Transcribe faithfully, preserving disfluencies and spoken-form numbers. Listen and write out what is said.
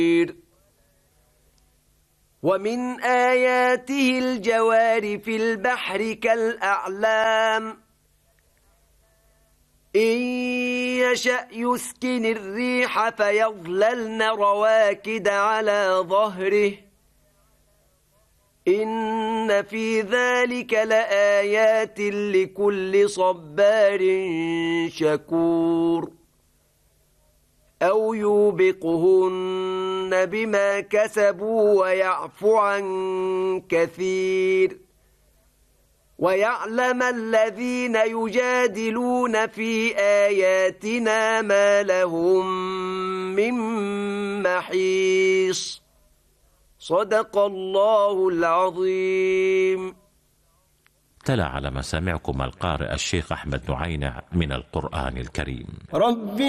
ومن آياته الجوار في البحر كالأعلام إن يشأ يسكن الريح فيظللن رواكد على ظهره إن في ذلك لآيات لكل صبار شكور أو يوبقهن بما كسبوا ويعفو عن كثير ويعلم الذين يجادلون في آياتنا ما لهم من محيص صدق الله العظيم. تلا على مسامعكم القارئ الشيخ أحمد نعينع من القرآن الكريم. رب